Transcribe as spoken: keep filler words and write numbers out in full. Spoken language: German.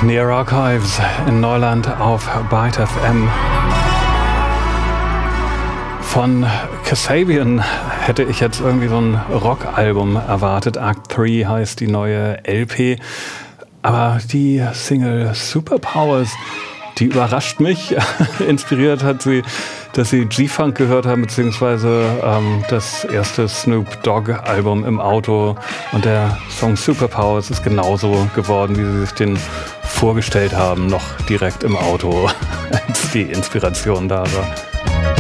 Near Archives in Neuland auf Byte F M. Von Kasabian hätte ich jetzt irgendwie so ein Rockalbum erwartet. Act drei heißt die neue L P. Aber die Single Superpowers, die überrascht mich. Inspiriert hat sie, dass sie G-Funk gehört haben, beziehungsweise ähm, das erste Snoop Dogg-Album im Auto. Und der Song Superpowers ist genauso geworden, wie sie sich den vorgestellt haben, noch direkt im Auto, als die Inspiration da war.